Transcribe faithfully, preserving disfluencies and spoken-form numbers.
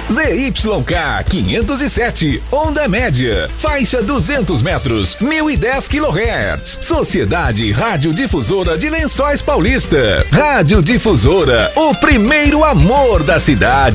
Z Y K quinhentos e sete, onda média, faixa duzentos metros, mil e dez quilohertz. Sociedade Radiodifusora de Lençóis Paulista. Radiodifusora, o primeiro amor da cidade.